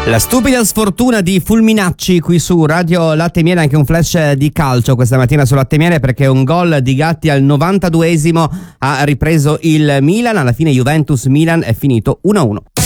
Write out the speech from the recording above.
La stupida sfortuna di Fulminacci qui su Radio Latte Miele, anche un flash di calcio questa mattina su Latte Miele, perché un gol di Gatti al 92esimo ha ripreso il Milan. Alla fine Juventus-Milan è finito 1-1.